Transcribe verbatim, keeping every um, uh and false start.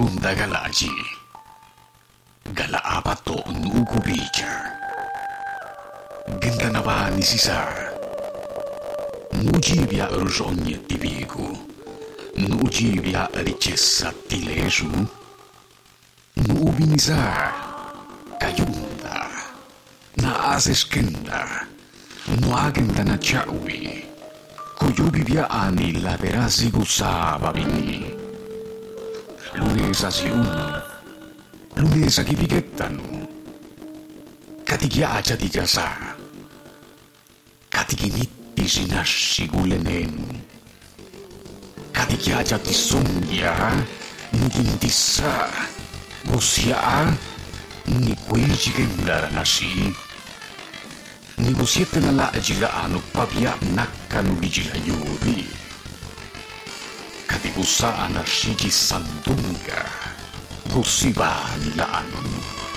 segunda galaji. Gala apat to nuku picture. Ganda na ba ni Cesar? Nujibia urżonnie tibiku. Nujibia ricessa tilesu. Nubinizar. Kayunda. Naaseskenda. Nuagenda na chawi. Kuyubibia ani la verasi gusababini. Lunesa siun. Lunesa kipigettanu. Katigiaja di jasa. Katiginitti sinassi gulenen. Katigiaja di sogna. Nugintissa. Bosia. Ni quegi che nasi. Ni bosiette nalla gilaano pavia naccanu vigila yuri. Katigusa anarshigi sandunga. Gosiba lanu.